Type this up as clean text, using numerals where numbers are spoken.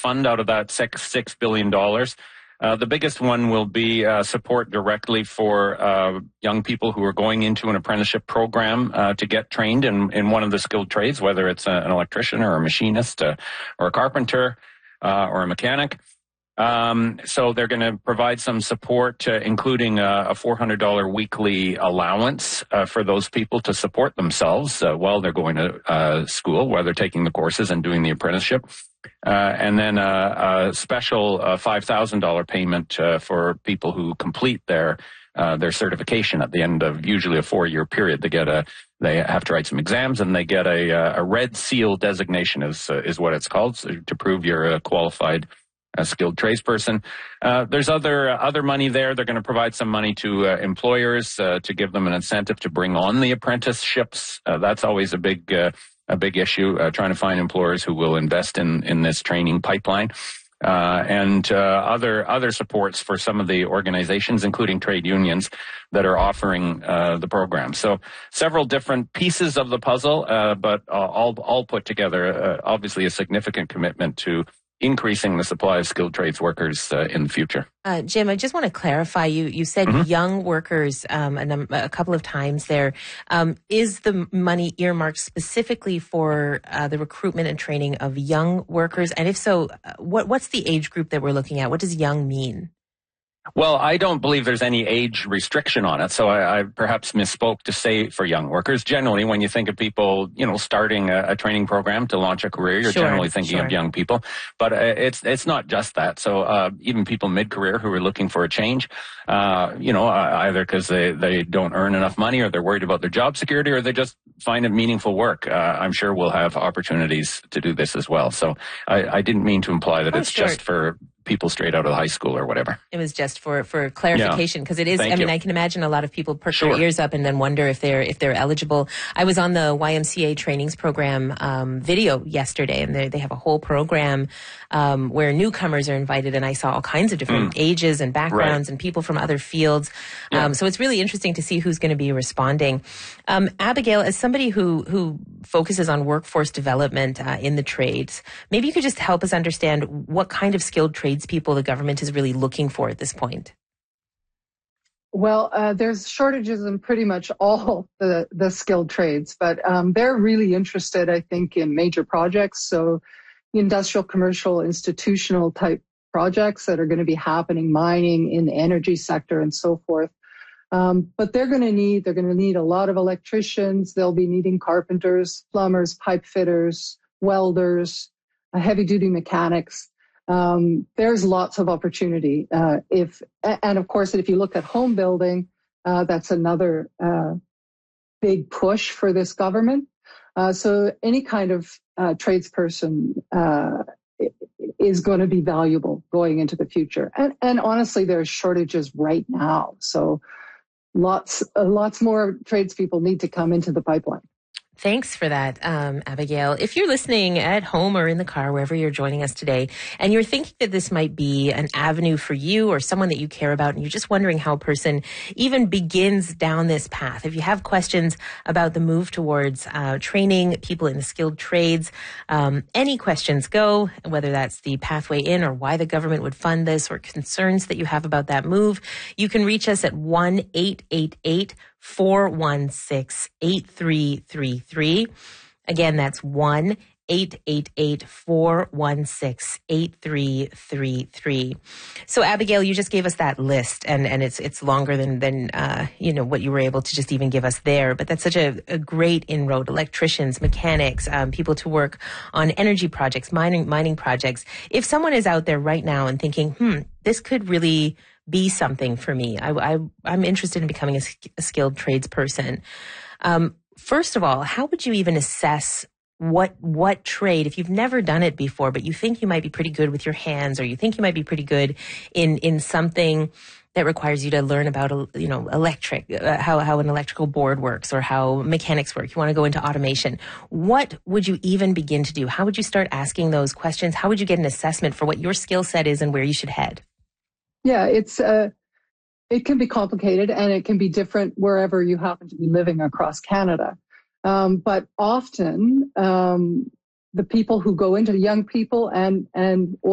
fund out of that $6 billion. The biggest one will be support directly for young people who are going into an apprenticeship program to get trained in one of the skilled trades, whether it's an electrician or a machinist or a carpenter or a mechanic. So they're going to provide some support, including a $400 weekly allowance for those people to support themselves while they're going to school, while they're taking the courses and doing the apprenticeship. And then a special $5,000 payment for people who complete their certification at the end of usually a 4-year period. They have to write some exams, and they get a red seal designation is what it's called, so to prove you're a qualified a skilled tradesperson. There's other money there. They're going to provide some money to employers to give them an incentive to bring on the apprenticeships. That's always a big issue, trying to find employers who will invest in this training pipeline. And other supports for some of the organizations, including trade unions, that are offering the program. So several different pieces of the puzzle, but all put together, obviously a significant commitment to increasing the supply of skilled trades workers in the future. Jim, I just want to clarify, you said young workers a couple of times there. Is the money earmarked specifically for the recruitment and training of young workers? And if so, what's the age group that we're looking at? What does young mean? Well, I don't believe there's any age restriction on it, so I perhaps misspoke to say for young workers. Generally, when you think of people, starting a training program to launch a career, you're generally thinking of young people. But it's not just that. So even people mid-career who are looking for a change, either because they don't earn enough money, or they're worried about their job security, or they just find it meaningful work. I'm sure we'll have opportunities to do this as well. So I didn't mean to imply that it's just for people straight out of high school or whatever. It was just for clarification, because it is, I can imagine a lot of people perk their ears up and then wonder if they're eligible. I was on the YMCA trainings program video yesterday, and they have a whole program where newcomers are invited, and I saw all kinds of different ages and backgrounds and people from other fields. So it's really interesting to see who's going to be responding. Abigail, as somebody who focuses on workforce development in the trades, maybe you could just help us understand what kind of skilled tradespeople the government is really looking for at this point. Well, there's shortages in pretty much all the skilled trades, but they're really interested, I think, in major projects. So industrial, commercial, institutional type projects that are going to be happening, mining, in the energy sector and so forth. But they're going to need a lot of electricians. They'll be needing carpenters, plumbers, pipe fitters, welders, heavy duty mechanics. There's lots of opportunity. And of course, if you look at home building, that's another big push for this government. So any kind of tradesperson is going to be valuable going into the future. And honestly, there's shortages right now. So lots more tradespeople need to come into the pipeline. Thanks for that, Abigail. If you're listening at home or in the car, wherever you're joining us today, and you're thinking that this might be an avenue for you or someone that you care about, and you're just wondering how a person even begins down this path, if you have questions about the move towards training people in the skilled trades, any questions go, whether that's the pathway in or why the government would fund this, or concerns that you have about that move, you can reach us at 1-888-416-8333. Again, that's 1-888-416-8333. So Abigail, you just gave us that list, and it's longer than what you were able to just even give us there. But that's such a great inroad. Electricians, mechanics, people to work on energy projects, mining projects. If someone is out there right now and thinking, this could really be something for me, I'm interested in becoming a skilled tradesperson. First of all, how would you even assess what trade, if you've never done it before, but you think you might be pretty good with your hands, or you think you might be pretty good in something that requires you to learn about, how an electrical board works, or how mechanics work. You want to go into automation. What would you even begin to do? How would you start asking those questions? How would you get an assessment for what your skill set is and where you should head? Yeah, it can be complicated, and it can be different wherever you happen to be living across Canada. But often, the people who go into young people and